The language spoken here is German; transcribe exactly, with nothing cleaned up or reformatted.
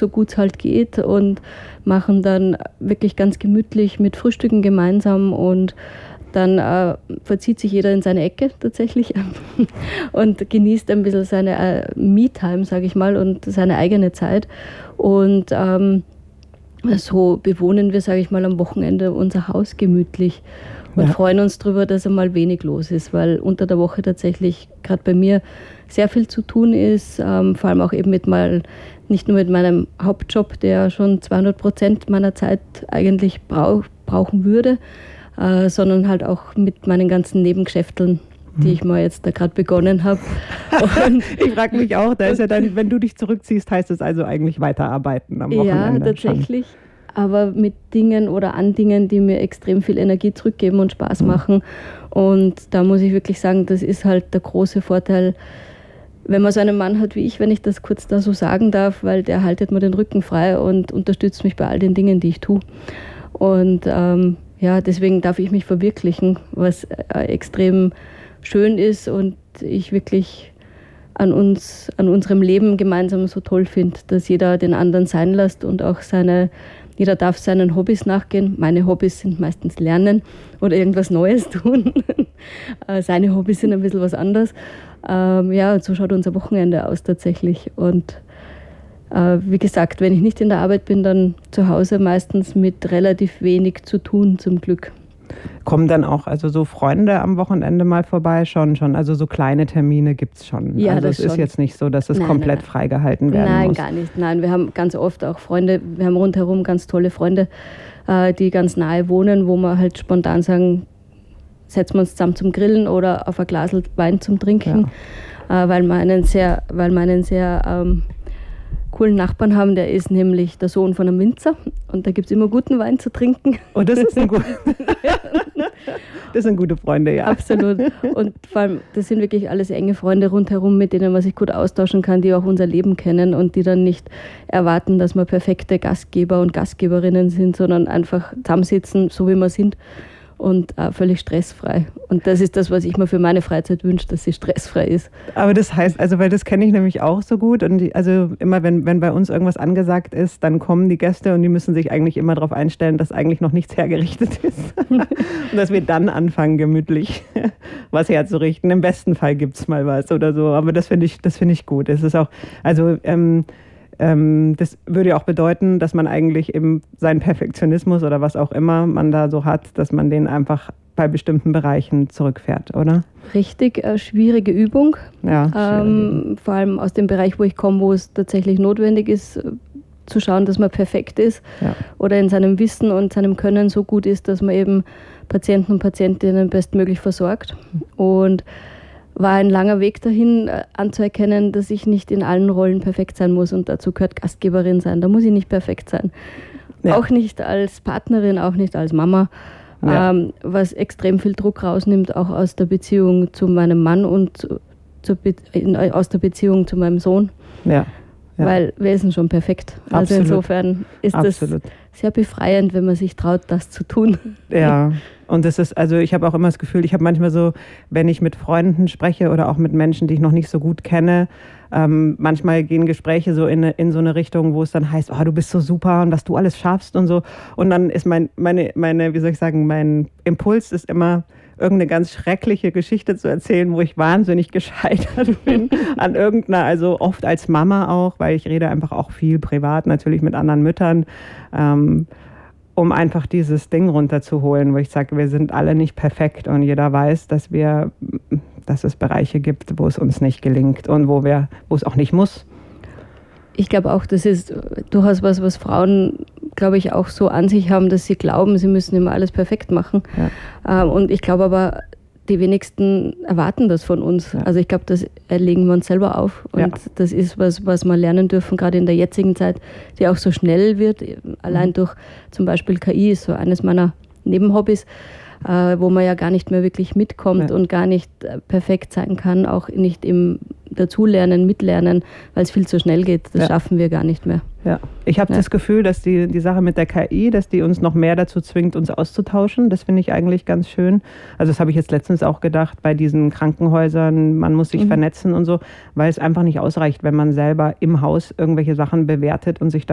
so gut es halt geht und machen dann wirklich ganz gemütlich mit Frühstücken gemeinsam und dann äh, verzieht sich jeder in seine Ecke tatsächlich und genießt ein bisschen seine äh, Me-Time, sage ich mal, und seine eigene Zeit. Und ähm, so bewohnen wir, sage ich mal, am Wochenende unser Haus gemütlich und ja. freuen uns darüber, dass einmal wenig los ist, weil unter der Woche tatsächlich gerade bei mir sehr viel zu tun ist, ähm, vor allem auch eben mit mal, nicht nur mit meinem Hauptjob, der schon zweihundert Prozent meiner Zeit eigentlich brauch, brauchen würde, äh, sondern halt auch mit meinen ganzen Nebengeschäfteln, die ich mal jetzt da gerade begonnen habe. Ich frage mich auch, da ist ja dann, wenn du dich zurückziehst, heißt es also eigentlich weiterarbeiten am Wochenende. Ja, tatsächlich. Schon. Aber mit Dingen oder an Dingen, die mir extrem viel Energie zurückgeben und Spaß mhm. machen. Und da muss ich wirklich sagen, das ist halt der große Vorteil, wenn man so einen Mann hat wie ich, wenn ich das kurz da so sagen darf, weil der haltet mir den Rücken frei und unterstützt mich bei all den Dingen, die ich tue. Und ähm, ja, deswegen darf ich mich verwirklichen, was äh, extrem schön ist und ich wirklich an uns, an unserem Leben gemeinsam so toll finde, dass jeder den anderen sein lässt und auch seine, jeder darf seinen Hobbys nachgehen. Meine Hobbys sind meistens Lernen oder irgendwas Neues tun. Seine Hobbys sind ein bisschen was anderes. Ähm, ja, so schaut unser Wochenende aus tatsächlich. Und äh, wie gesagt, wenn ich nicht in der Arbeit bin, dann zu Hause meistens mit relativ wenig zu tun, zum Glück. Kommen dann auch also so Freunde am Wochenende mal vorbei? Schon, schon. Also so kleine Termine gibt es schon. Ja, also das es ist schon. Jetzt nicht so, dass es nein, komplett nein, nein. freigehalten werden nein, muss. Nein, gar nicht. Nein, wir haben ganz oft auch Freunde, wir haben rundherum ganz tolle Freunde, äh, die ganz nahe wohnen, wo wir halt spontan sagen, setzen wir uns zusammen zum Grillen oder auf ein Glas Wein zum Trinken, ja. äh, weil wir einen sehr, weil wir einen sehr ähm, coolen Nachbarn haben, der ist nämlich der Sohn von einem Winzer und da gibt es immer guten Wein zu trinken. Oh, das ist ein gut. Das sind gute Freunde, ja. Absolut. Und vor allem, das sind wirklich alles enge Freunde rundherum, mit denen man sich gut austauschen kann, die auch unser Leben kennen und die dann nicht erwarten, dass wir perfekte Gastgeber und Gastgeberinnen sind, sondern einfach zusammensitzen, so wie wir sind. Und äh, völlig stressfrei. Und das ist das, was ich mir für meine Freizeit wünsche, dass sie stressfrei ist. Aber das heißt, also weil das kenne ich nämlich auch so gut und die, also immer wenn, wenn bei uns irgendwas angesagt ist, dann kommen die Gäste und die müssen sich eigentlich immer darauf einstellen, dass eigentlich noch nichts hergerichtet ist. Und dass wir dann anfangen, gemütlich was herzurichten. Im besten Fall gibt es mal was oder so. Aber das finde ich, das finde ich gut. Es ist auch, also ähm, Ähm, das würde ja auch bedeuten, dass man eigentlich eben seinen Perfektionismus oder was auch immer man da so hat, dass man den einfach bei bestimmten Bereichen zurückfährt, oder? Richtig, äh, schwierige Übung. Ja, schwierige ähm, Übung. Vor allem aus dem Bereich, wo ich komme, wo es tatsächlich notwendig ist, äh, zu schauen, dass man perfekt ist ja. oder in seinem Wissen und seinem Können so gut ist, dass man eben Patienten und Patientinnen bestmöglich versorgt. Und war ein langer Weg dahin, anzuerkennen, dass ich nicht in allen Rollen perfekt sein muss und dazu gehört Gastgeberin sein. Da muss ich nicht perfekt sein. Ja. Auch nicht als Partnerin, auch nicht als Mama, ja. ähm, was extrem viel Druck rausnimmt, auch aus der Beziehung zu meinem Mann und zu, zu Be- in, aus der Beziehung zu meinem Sohn. Ja. Ja. Weil wir sind schon perfekt. Also Absolut. Insofern ist Absolut. das sehr befreiend, wenn man sich traut, das zu tun. Ja, und das ist, also ich habe auch immer das Gefühl, ich habe manchmal so, wenn ich mit Freunden spreche oder auch mit Menschen, die ich noch nicht so gut kenne, ähm, manchmal gehen Gespräche so in, in so eine Richtung, wo es dann heißt, oh, du bist so super und was du alles schaffst und so. Und dann ist mein, meine, meine, wie soll ich sagen, mein Impuls ist immer, irgendeine ganz schreckliche Geschichte zu erzählen, wo ich wahnsinnig gescheitert bin an irgendeiner, also oft als Mama auch, weil ich rede einfach auch viel privat, natürlich mit anderen Müttern, ähm, um einfach dieses Ding runterzuholen, wo ich sage, wir sind alle nicht perfekt und jeder weiß, dass wir, dass es Bereiche gibt, wo es uns nicht gelingt und wo wir, wo es auch nicht muss. Ich glaube auch, das ist durchaus was, was Frauen, glaube ich, auch so an sich haben, dass sie glauben, sie müssen immer alles perfekt machen. Ja. Und ich glaube aber, die wenigsten erwarten das von uns. Ja. Also ich glaube, das erlegen wir uns selber auf. Und ja. das ist was, was wir lernen dürfen, gerade in der jetzigen Zeit, die auch so schnell wird. Allein mhm. durch zum Beispiel K I ist so eines meiner Nebenhobbys, äh, wo man ja gar nicht mehr wirklich mitkommt ja. und gar nicht perfekt sein kann, auch nicht im Dazulernen, Mitlernen, weil es viel zu schnell geht. Das ja. schaffen wir gar nicht mehr. Ja. Ich habe ja. das Gefühl, dass die, die Sache mit der K I, dass die uns noch mehr dazu zwingt, uns auszutauschen. Das finde ich eigentlich ganz schön. Also das habe ich jetzt letztens auch gedacht bei diesen Krankenhäusern, man muss sich mhm. vernetzen und so, weil es einfach nicht ausreicht, wenn man selber im Haus irgendwelche Sachen bewertet und sich